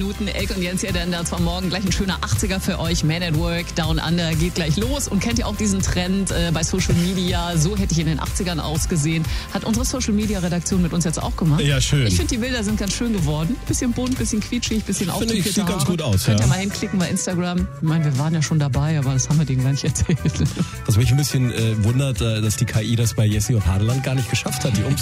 Minuten. Elke und Jens hier, denn da zwar morgen gleich ein schöner 80er für euch. Man at Work, Down Under geht gleich los. Und kennt ihr auch diesen Trend bei Social Media? So hätte ich in den 80ern ausgesehen. Hat unsere Social Media Redaktion mit uns jetzt auch gemacht. Ja, schön. Ich finde, die Bilder sind ganz schön geworden. Bisschen bunt, bisschen quietschig, bisschen aufgeklärter. Sieht ganz gut aus, Könnt ja. ihr mal hinklicken bei Instagram. Ich meine, wir waren ja schon dabei, aber das haben wir denen gar nicht erzählt. Was mich ein bisschen wundert, dass die KI das bei Jessie und Hadeland gar nicht geschafft hat, die